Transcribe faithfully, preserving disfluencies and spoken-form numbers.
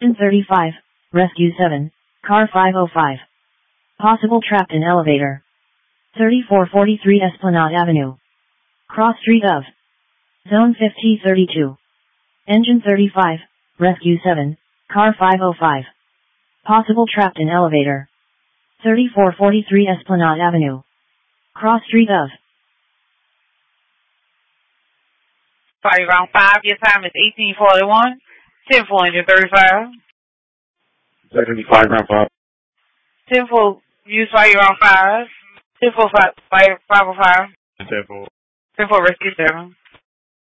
thirty-five, Rescue seven, Car five oh five. Possible trapped in elevator. thirty-four forty-three Esplanade Avenue. Cross street of. Zone fifty thirty-two. Engine thirty-five, Rescue seven, Car five oh five. Possible trapped in elevator. thirty-four forty-three Esplanade Avenue. Cross street of. Fire round five, your time is eighteen forty-one. ten four thirty-five. seventy-five round five. ten four, use fire round five. ten four, fire, fire, five oh five. ten four. ten four, rescue seven.